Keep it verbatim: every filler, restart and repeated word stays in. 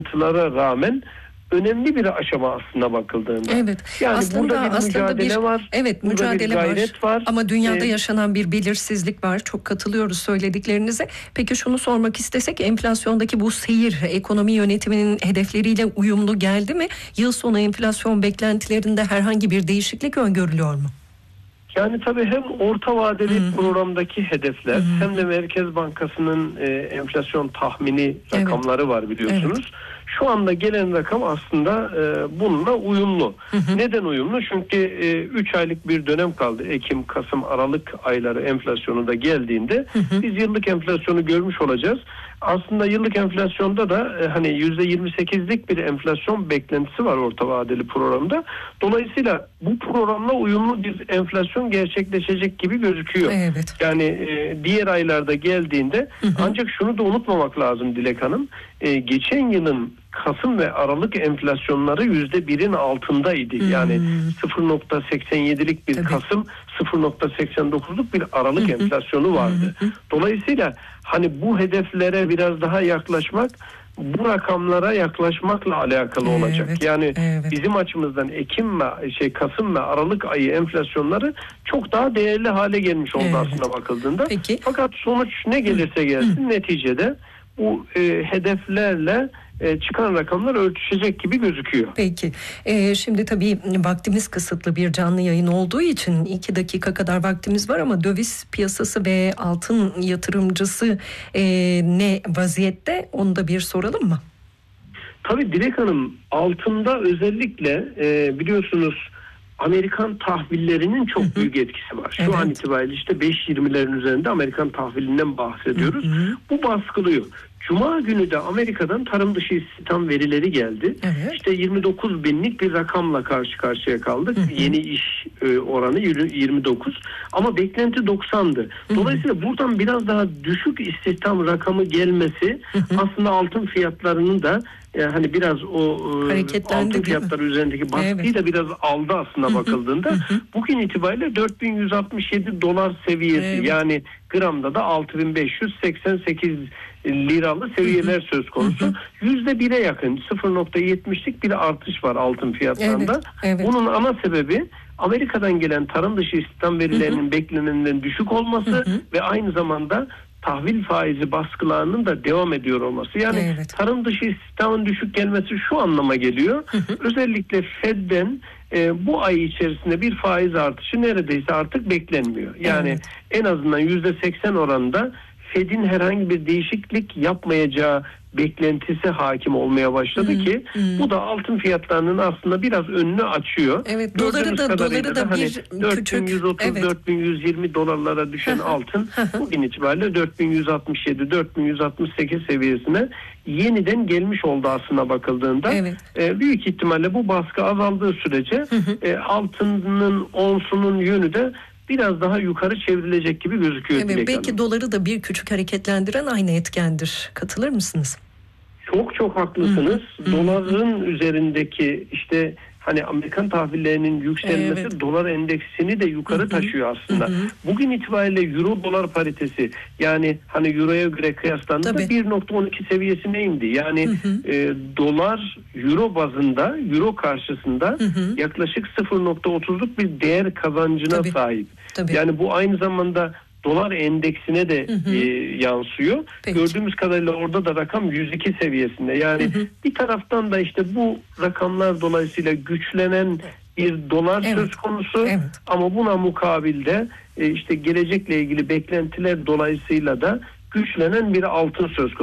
sıkıntılara rağmen önemli bir aşama aslında bakıldığında. Evet. Yani aslında burada bir aslında mücadele bir var. evet burada mücadele bir gayret var. var. Ama dünyada Ee, yaşanan bir belirsizlik var. Çok katılıyoruz söylediklerinize. Peki şunu sormak istesek, enflasyondaki bu seyir ekonomi yönetiminin hedefleriyle uyumlu geldi mi? Yıl sonu enflasyon beklentilerinde herhangi bir değişiklik öngörülüyor mu? Yani tabii hem orta vadeli Hı-hı. programdaki hedefler Hı-hı. hem de Merkez Bankası'nın e, enflasyon tahmini rakamları evet. var biliyorsunuz. Evet. Şu anda gelen rakam aslında e, bununla uyumlu. Hı-hı. Neden uyumlu? Çünkü üç e, aylık bir dönem kaldı. Ekim, Kasım, Aralık ayları enflasyonu da geldiğinde Hı-hı. biz yıllık enflasyonu görmüş olacağız. Aslında yıllık enflasyonda da e, hani yüzde yirmi sekizlik bir enflasyon beklentisi var orta vadeli programda. Dolayısıyla bu programla uyumlu bir enflasyon gerçekleşecek gibi gözüküyor. Evet. Yani e, diğer aylarda geldiğinde hı hı. ancak şunu da unutmamak lazım Dilek Hanım. E, geçen yılın Kasım ve Aralık enflasyonları yüzde birin altındaydı. Hmm. Yani sıfır nokta seksen yedilik bir Tabii. Kasım, sıfır nokta seksen dokuzluk bir Aralık hı hı. enflasyonu vardı. Hı hı. Dolayısıyla hani bu hedeflere biraz daha yaklaşmak, bu rakamlara yaklaşmakla alakalı evet, olacak. Yani evet. bizim açımızdan Ekim ve şey Kasım ve Aralık ayı enflasyonları çok daha değerli hale gelmiş oldu evet. aslında bakıldığında. Peki. Fakat sonuç ne gelirse gelsin Hı. neticede bu e, hedeflerle e, çıkan rakamlar örtüşecek gibi gözüküyor. Peki. E, şimdi tabii vaktimiz kısıtlı, bir canlı yayın olduğu için iki dakika kadar vaktimiz var ama döviz piyasası ve altın yatırımcısı e, ne vaziyette, onu da bir soralım mı? Tabii Dilek Hanım, altında özellikle e, biliyorsunuz Amerikan tahvillerinin çok hı hı. büyük etkisi var. Şu evet. an itibariyle işte beş yirmilerin üzerinde Amerikan tahvilinden bahsediyoruz. Hı hı. Bu baskılıyor. Cuma günü de Amerika'dan tarım dışı istihdam verileri geldi. Evet. İşte yirmi dokuz binlik bir rakamla karşı karşıya kaldık. Hı hı. Yeni iş e, oranı yirmi dokuz ama beklenti doksandı. Dolayısıyla hı hı. buradan biraz daha düşük istihdam rakamı gelmesi hı hı. aslında altın fiyatlarının da e, hani biraz o e, altın fiyatları üzerindeki baskıyı evet. da biraz aldı aslında hı hı. bakıldığında. Hı hı. Bugün itibariyle dört bin yüz altmış yedi dolar seviyesi evet. yani gramda da altı bin beş yüz seksen sekiz liralı seviyeler hı hı. söz konusu. Yüzde bire yakın sıfır nokta yetmişlik bir artış var altın fiyatlarında. Evet, evet. Bunun ana sebebi Amerika'dan gelen tarım dışı istihdam verilerinin hı hı. beklenenden düşük olması hı hı. ve aynı zamanda tahvil faizi baskılarının da devam ediyor olması. Yani evet. tarım dışı istihdamın düşük gelmesi şu anlama geliyor. Hı hı. Özellikle Fed'den e, bu ay içerisinde bir faiz artışı neredeyse artık beklenmiyor. Yani evet. en azından yüzde seksen oranında Fed'in herhangi bir değişiklik yapmayacağı beklentisi hakim olmaya başladı hmm, ki hmm. bu da altın fiyatlarının aslında biraz önünü açıyor. Evet, doları da doları da hani bir dört bin yüz otuz evet. dört bin yüz yirmi dolarlara düşen altın bugün itibariyle dört bin yüz altmış yedi dört bin yüz altmış sekiz seviyesine yeniden gelmiş oldu aslında bakıldığında. Evet. E, büyük ihtimalle bu baskı azaldığı sürece e, altının onsunun yönü de biraz daha yukarı çevrilecek gibi gözüküyor. Evet, belki Hanım. Doları da bir küçük hareketlendiren aynı etkendir. Katılır mısınız? Çok çok haklısınız. Hı hı. Doların üzerindeki işte hani Amerikan tahvillerinin yükselmesi evet. dolar endeksini de yukarı hı hı. taşıyor aslında. Hı hı. Bugün itibariyle euro dolar paritesi yani hani euroya göre kıyaslandığında bir nokta on iki seviyesine indi. Yani hı hı. E, dolar euro bazında euro karşısında hı hı. yaklaşık sıfır nokta otuzluk bir değer kazancına Tabii. sahip. Tabii. Yani bu aynı zamanda dolar endeksine de hı hı. E, yansıyor. Peki. Gördüğümüz kadarıyla orada da rakam yüz iki seviyesinde. Yani hı hı. bir taraftan da işte bu rakamlar dolayısıyla güçlenen bir dolar evet. söz konusu evet. ama buna mukabilde e, işte gelecekle ilgili beklentiler dolayısıyla da güçlenen bir altın söz konusu.